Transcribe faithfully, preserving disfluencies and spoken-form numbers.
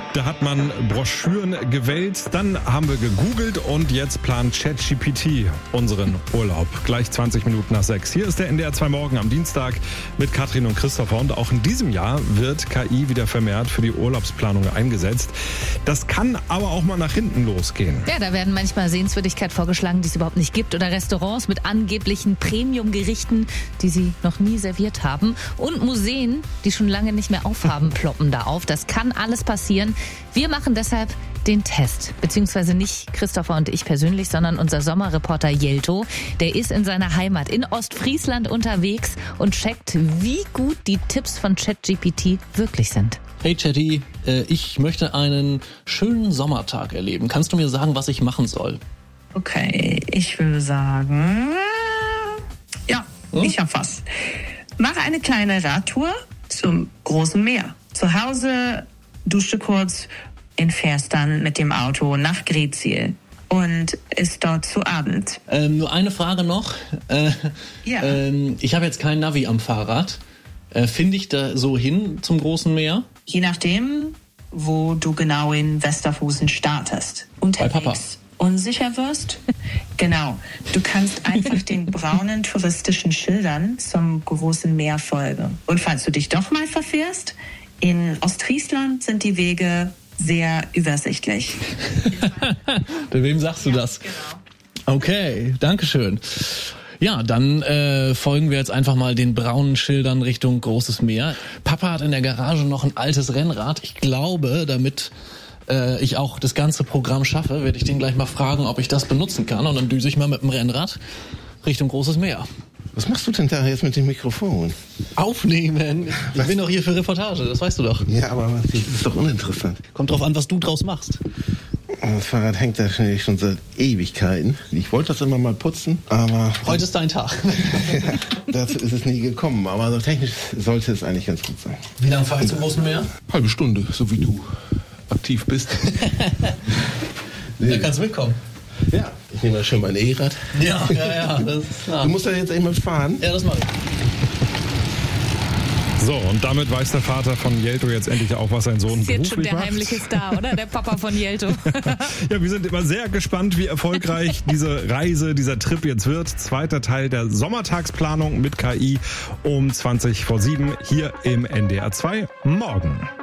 Da hat man Broschüren gewählt, dann haben wir gegoogelt und jetzt plant ChatGPT unseren Urlaub. Gleich zwanzig Minuten nach sechs. Hier ist der N D R zwei Morgen am Dienstag mit Katrin und Christopher. Und auch in diesem Jahr wird K I wieder vermehrt für die Urlaubsplanung eingesetzt. Das kann aber auch mal nach hinten losgehen. Ja, da werden manchmal Sehenswürdigkeiten vorgeschlagen, die es überhaupt nicht gibt. Oder Restaurants mit angeblichen Premium-Gerichten, die sie noch nie serviert haben. Und Museen, die schon lange nicht mehr aufhaben, ploppen da auf. Das kann alles passieren. Wir machen deshalb den Test, beziehungsweise nicht Christopher und ich persönlich, sondern unser Sommerreporter Jelto. Der ist in seiner Heimat in Ostfriesland unterwegs und checkt, wie gut die Tipps von ChatGPT wirklich sind. Hey Chatty, äh, ich möchte einen schönen Sommertag erleben. Kannst du mir sagen, was ich machen soll? Okay, ich würde sagen, ja, hm? ich hab was. Mach eine kleine Radtour zum großen Meer. Zu Hause dusche kurz und fährst dann mit dem Auto nach Greetsiel und ist dort zu Abend. Ähm, nur eine Frage noch. Äh, ja. ähm, ich habe jetzt kein Navi am Fahrrad. Äh, Finde ich da so hin zum großen Meer? Je nachdem, wo du genau in Westerhusen startest. Unterwegs. Bei Papa. Unsicher wirst? Genau. Du kannst einfach den braunen touristischen Schildern zum großen Meer folgen. Und falls du dich doch mal verfährst, in Ostfriesland sind die Wege sehr übersichtlich. Bei wem sagst du das? Ja, genau. Okay, dankeschön. Ja, dann äh, folgen wir jetzt einfach mal den braunen Schildern Richtung Großes Meer. Papa hat in der Garage noch ein altes Rennrad. Ich glaube, damit äh, ich auch das ganze Programm schaffe, werde ich den gleich mal fragen, ob ich das benutzen kann. Und dann düse ich mal mit dem Rennrad Richtung Großes Meer. Was machst du denn da jetzt mit dem Mikrofon? Aufnehmen. Ich bin doch hier für Reportage, das weißt du doch. Ja, aber das ist doch uninteressant. Kommt drauf an, was du draus machst. Das Fahrrad hängt da schon seit Ewigkeiten. Ich wollte das immer mal putzen, aber... Heute ist dein Tag. Ja, dazu ist es nie gekommen, aber so technisch sollte es eigentlich ganz gut sein. Wie lange fahr ich zum Großen Meer? Halbe Stunde, so wie du aktiv bist. Da kannst du mitkommen. Ja, ich nehme mal schon mein E-Rad. Ja, ja, ja. Das ist klar. Du musst da jetzt echt mal fahren. Ja, das mache ich. So, und damit weiß der Vater von Jelto jetzt endlich auch, was sein Sohn Das ist jetzt schon beruflich der macht. heimliche Star, oder? Der Papa von Jelto. Ja, wir sind immer sehr gespannt, wie erfolgreich diese Reise, dieser Trip jetzt wird. Zweiter Teil der Sommertagsplanung mit K I um zwanzig vor sieben hier im N D R zwei Morgen.